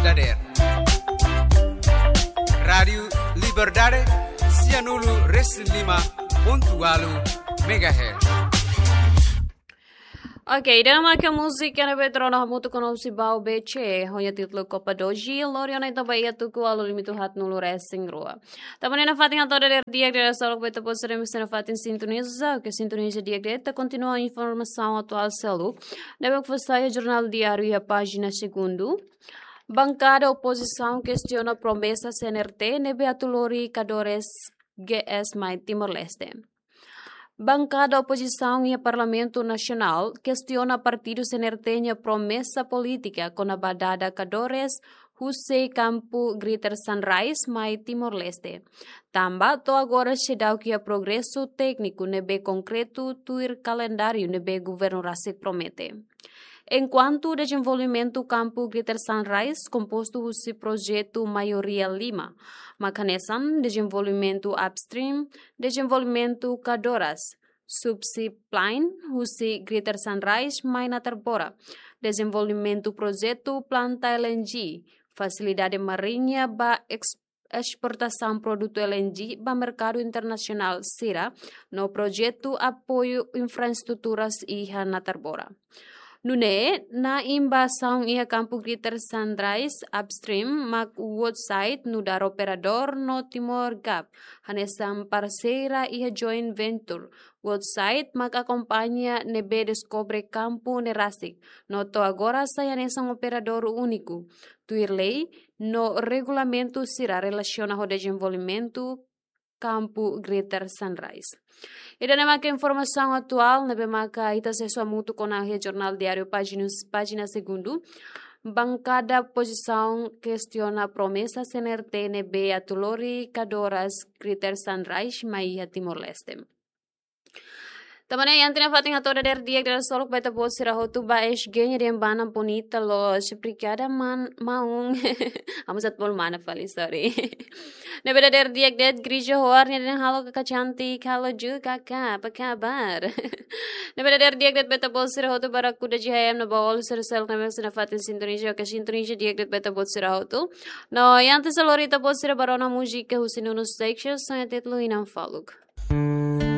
verdadeira. Rádio Liberdade, Cianulu Reslima, pontualo megahertz. Ok, dan makan musik yang betrono hamutu kono si bau BC, honya titlo Copa Doji, loriona ita baia tu kualu limitu hat nulu racing rua. Taman na fatin atau dari dia dari salok beta posere misena fatin sintoniza, que sintoniza dia deta continua a informação atual selu. Deve que jornal diário e a página segundo. Bancada oposição questiona promessa CNRT, nebe atulori cadores GS mais Timor-Leste. Bancada oposição e Parlamento Nacional questiona partido CNRT a promessa política com a badada cadores José Campo Greater Sunrise mai Timor-Leste. Tamba to agora chegou que a progresso técnico nebe concreto tuir calendário nebe governo Racik promete. Enquanto o desenvolvimento campo Greater Sunrise, composto do projeto Maioria Lima, mecanismo desenvolvimento upstream, desenvolvimento Cadoras, subsea plane, o Greater Sunrise, mai na Tarbora, desenvolvimento projeto planta LNG, facilidade marinha ba exportação produto LNG para mercado internacional SIRA, no projeto apoio infraestruturas e na Tarbora. Nune, na imbação e a campo Greater Sunrise upstream, mag website no dar operador no Timor Gap, hanesam parceira e a joint venture. Website mag acompanha nebe descobre campo nerasik, no to agora sai hanesam operador único. Tuirlei, no regulamento será relaciona ao desenvolvimento campo Greater Sunrise. E da nemaca informação atual, nebe maca ita se mutu com a jornal diário página segundo. Bancada oposição questiona promessa CNRT nebe atulori cadoras Greater Sunrise mai a Timor-Leste. Tamane yang tina fating atau dari dia dari solok beta bos sirahotu ba esgenya dia banam bonita lo seprikada man maung amusat pol mana fali sorry. Nebeda dari dia dari gereja hoar ni dan halo kakak cantik halo juga kakak apa kabar. Nebeda dari dia dari beta bos sirahotu barakuda jihayam na bawal sersel kami sena fatin sintonisha ke sintonisha dia dari beta bos sirahotu. No yang tina salorita bos sirabarona musika husinunu station saya titlu inam faluk.